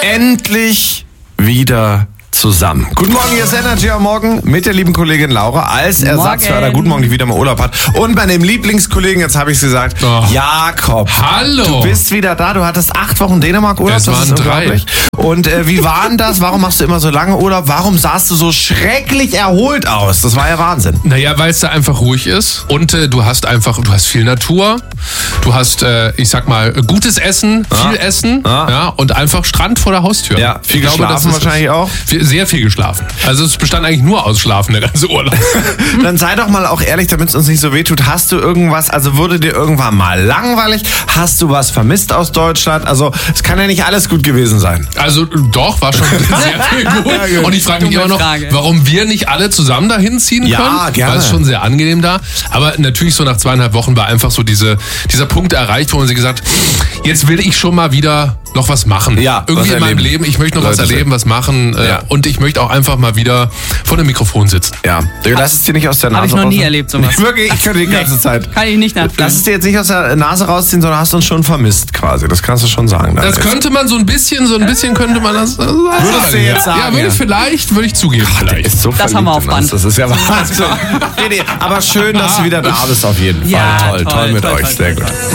endlich wieder zusammen. Guten Morgen, hier ist Energy am Morgen mit der lieben Kollegin Laura als Ersatzförder. Guten Morgen, die wieder mal Urlaub hat. Und bei dem Lieblingskollegen, jetzt habe ich es gesagt, Jakob. Hallo. Du bist wieder da. Du hattest 8 Wochen Dänemark-Urlaub. Es waren 3. Und wie war denn das? Warum machst du immer so lange Urlaub? Warum sahst du so schrecklich erholt aus? Das war ja Wahnsinn. Naja, weil es da einfach ruhig ist und du hast viel Natur, du hast, ich sag mal, gutes Essen, viel Essen ja, und einfach Strand vor der Haustür. Ja, viel geschlafen wahrscheinlich auch. Sehr viel geschlafen. Also es bestand eigentlich nur aus Schlafen, der ganze Urlaub. Dann sei doch mal auch ehrlich, damit es uns nicht so wehtut. Hast du irgendwas, also wurde dir irgendwann mal langweilig? Hast du was vermisst aus Deutschland? Also es kann ja nicht alles gut gewesen sein. Also doch, war schon sehr viel gut. Ja, und ich frage mich immer noch, warum wir nicht alle zusammen dahin ziehen können. Ja, gerne. Weil es schon sehr angenehm da. Aber natürlich so nach 2,5 Wochen war einfach so dieser Punkt erreicht, wo man sich gesagt, jetzt will ich schon mal wieder noch was machen. Ja, irgendwie in meinem Leben. Ich möchte noch was erleben, was machen. Und ich möchte auch einfach mal wieder vor dem Mikrofon sitzen. Ja, lass es dir nicht aus der Nase Habe ich noch nie erlebt, sowas. Wirklich, ich könnte die ganze Zeit. Kann ich nicht nachfühlen. Lass es dir jetzt nicht aus der Nase rausziehen, sondern hast uns schon vermisst quasi. Das kannst du schon sagen. Das könnte man so ein bisschen könnte man das sagen. Würdest du jetzt sagen? Ja, würde ich zugeben. Vielleicht. Ist so Das haben wir auf Band. Das ist ja Wahnsinn. Aber schön, dass du wieder da bist auf jeden Fall. Ja, Toll mit euch. Sehr gut.